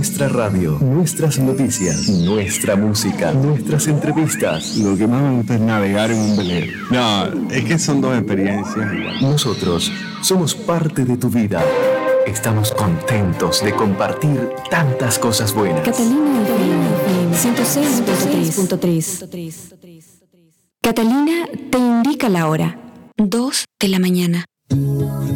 nuestra radio, nuestras noticias, nuestra música, nuestras entrevistas. Lo que más me gusta es navegar en un velero. No, es que son dos experiencias igual. Nosotros somos parte de tu vida. Estamos contentos de compartir tantas cosas buenas. Catalina FM 106.3. Catalina te indica la hora. 2 de la mañana.